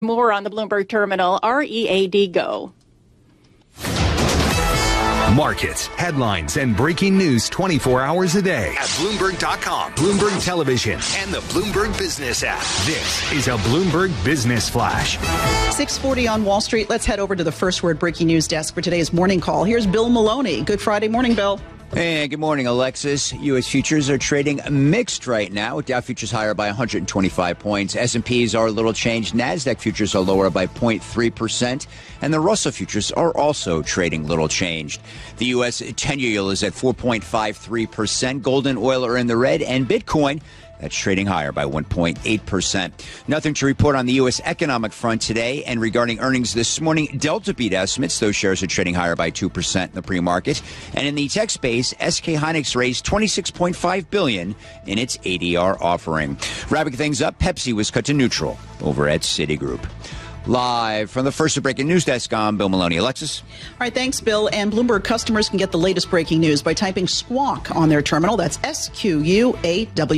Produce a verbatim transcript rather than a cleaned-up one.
More on the Bloomberg Terminal, R E A D Go. Markets, headlines, and breaking news twenty-four hours a day at Bloomberg dot com, Bloomberg Television, and the Bloomberg Business app. This is a Bloomberg Business Flash. six forty on Wall Street. Let's head over to the First Word breaking news desk for today's morning call. Here's Bill Maloney. Good Friday morning, Bill. Hey, good morning, Alexis. U S futures are trading mixed right now. Dow futures higher by one hundred twenty-five points. S and P's are a little changed. NASDAQ futures are lower by zero point three percent. And the Russell futures are also trading little changed. The U S ten-year yield is at four point five three percent. Gold and oil are in the red. And Bitcoin, that's trading higher by one point eight percent. Nothing to report on the U S economic front today. And regarding earnings this morning, Delta beat estimates. Those shares are trading higher by two percent in the pre-market. And in the tech space, S K Hynix raised twenty-six point five billion dollars in its A D R offering. Wrapping things up, Pepsi was cut to neutral over at Citigroup. Live from the First Breaking News Desk, I'm Bill Maloney. Alexis? All right, thanks, Bill. And Bloomberg customers can get the latest breaking news by typing SQUAWK on their terminal. That's S Q U A W.